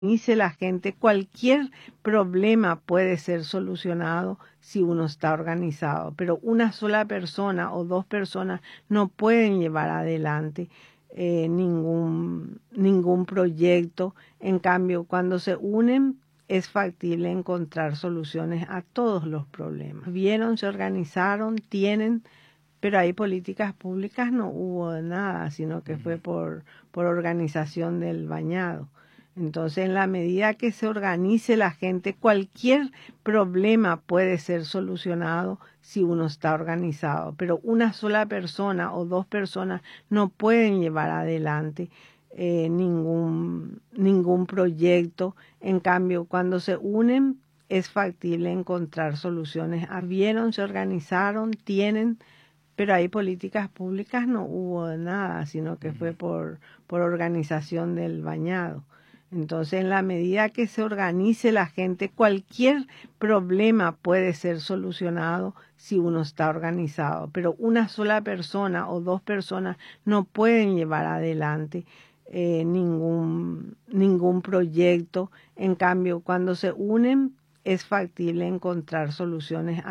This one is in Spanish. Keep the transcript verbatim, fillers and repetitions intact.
Dice la gente, cualquier problema puede ser solucionado si uno está organizado, pero una sola persona o dos personas no pueden llevar adelante eh, ningún, ningún proyecto. En cambio, cuando se unen, es factible encontrar soluciones a todos los problemas. Vieron, se organizaron, tienen, pero ahí políticas públicas no hubo nada, sino que fue por, por organización del bañado. Entonces, en la medida que se organice la gente, cualquier problema puede ser solucionado si uno está organizado, pero una sola persona o dos personas no pueden llevar adelante eh, ningún, ningún proyecto. En cambio, cuando se unen, es factible encontrar soluciones. Vieron, se organizaron, tienen, pero ahí políticas públicas no hubo nada, sino que fue por, por organización del bañado. Entonces, en la medida que se organice la gente, cualquier problema puede ser solucionado si uno está organizado, pero una sola persona o dos personas no pueden llevar adelante eh, ningún, ningún proyecto. En cambio, cuando se unen, es factible encontrar soluciones a